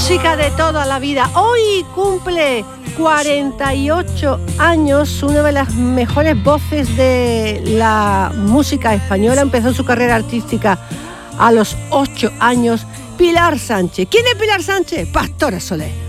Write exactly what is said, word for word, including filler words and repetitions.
música de toda la vida. Hoy cumple cuarenta y ocho años, una de las mejores voces de la música española. Empezó su carrera artística a los ocho años, Pilar Sánchez. ¿Quién es Pilar Sánchez? Pastora Soler.